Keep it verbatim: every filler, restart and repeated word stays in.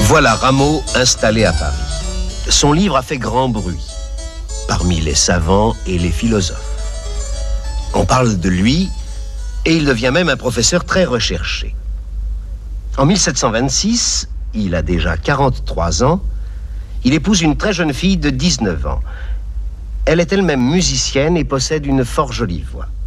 Voilà Rameau installé à Paris. Son livre a fait grand bruit parmi les savants et les philosophes. On parle de lui et il devient même un professeur très recherché. En mille sept cent vingt-six, il a déjà quarante-trois ans, il épouse une très jeune fille de dix-neuf ans. Elle est elle-même musicienne et possède une fort jolie voix.